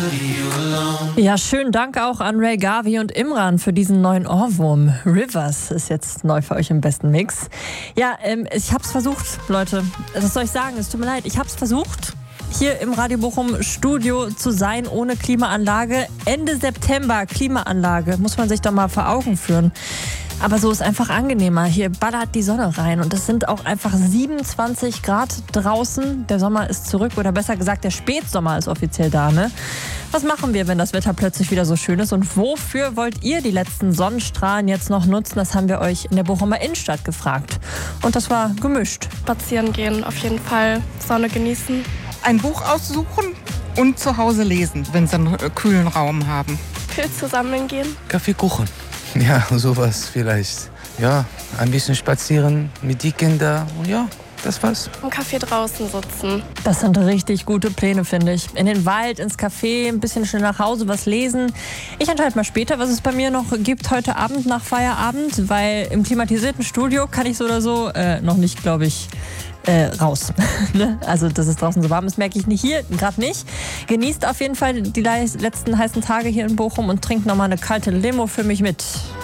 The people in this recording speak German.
Ja, schönen Dank auch an Ray Gavi und Imran für diesen neuen Ohrwurm. Rivers ist jetzt neu für euch im besten Mix. Ja, ich hab's versucht, Leute. Was soll ich sagen? Es tut mir leid, ich hab's versucht, hier im Radio Bochum Studio zu sein ohne Klimaanlage. Ende September Klimaanlage, muss man sich doch mal vor Augen führen. Aber so ist einfach angenehmer. Hier ballert die Sonne rein und es sind auch einfach 27 Grad draußen. Der Sommer ist zurück oder besser gesagt, der Spätsommer ist offiziell da, ne? Was machen wir, wenn das Wetter plötzlich wieder so schön ist und wofür wollt ihr die letzten Sonnenstrahlen jetzt noch nutzen? Das haben wir euch in der Bochumer Innenstadt gefragt. Und das war gemischt. Spazieren gehen, auf jeden Fall, Sonne genießen. Ein Buch aussuchen und zu Hause lesen, wenn sie einen kühlen Raum haben. Pilz zusammen gehen. Kaffee kochen. Ja, sowas vielleicht. Ja, ein bisschen spazieren mit den Kindern und ja, das war's. Im Café draußen sitzen. Das sind richtig gute Pläne, finde ich. In den Wald, ins Café, ein bisschen schnell nach Hause, was lesen. Ich entscheide mal später, was es bei mir noch gibt heute Abend nach Feierabend, weil im klimatisierten Studio kann ich so oder so noch nicht, glaube ich, raus. Also, dass es draußen so warm ist, merke ich nicht hier, gerade nicht. Genießt auf jeden Fall die letzten heißen Tage hier in Bochum und trinkt nochmal eine kalte Limo für mich mit.